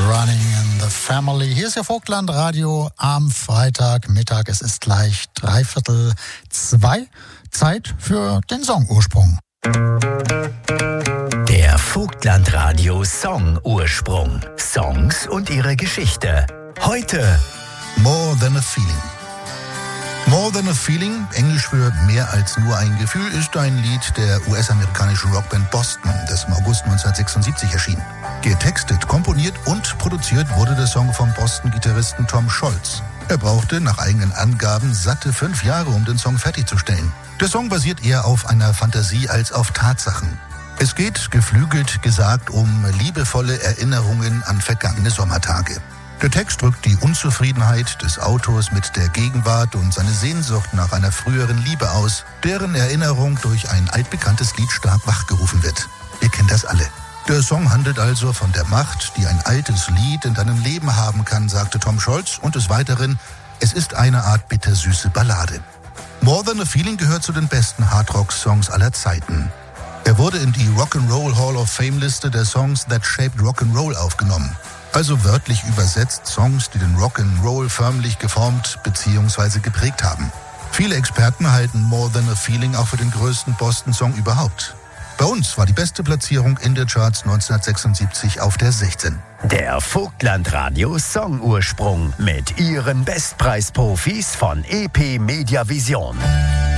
Running in the Family. Hier ist Ihr Vogtland-Radio am Freitagmittag. Es ist gleich 1:45. Zeit für den Song-Ursprung. Der Vogtland-Radio Song-Ursprung. Songs und ihre Geschichte. Heute More Than a Feeling. More Than a Feeling, Englisch für mehr als nur ein Gefühl, ist ein Lied der US-amerikanischen Rockband Boston, das im August 1976 erschien. Getextet, komponiert und produziert wurde der Song vom Boston-Gitarristen Tom Scholz. Er brauchte nach eigenen Angaben satte 5 Jahre, um den Song fertigzustellen. Der Song basiert eher auf einer Fantasie als auf Tatsachen. Es geht, geflügelt gesagt, um liebevolle Erinnerungen an vergangene Sommertage. Der Text drückt die Unzufriedenheit des Autors mit der Gegenwart und seine Sehnsucht nach einer früheren Liebe aus, deren Erinnerung durch ein altbekanntes Lied stark wachgerufen wird. Ihr kennt das alle. Der Song handelt also von der Macht, die ein altes Lied in deinem Leben haben kann, sagte Tom Scholz, und des Weiteren, es ist eine Art bittersüße Ballade. More Than a Feeling gehört zu den besten Hardrock-Songs aller Zeiten. Er wurde in die Rock'n'Roll Hall of Fame-Liste der Songs That Shaped Rock'n'Roll aufgenommen. Also wörtlich übersetzt Songs, die den Rock'n'Roll förmlich geformt bzw. geprägt haben. Viele Experten halten More Than a Feeling auch für den größten Boston-Song überhaupt. Bei uns war die beste Platzierung in den Charts 1976 auf der 16. der Vogtland-Radio Song-Ursprung mit ihren Bestpreisprofis von EP Media Vision.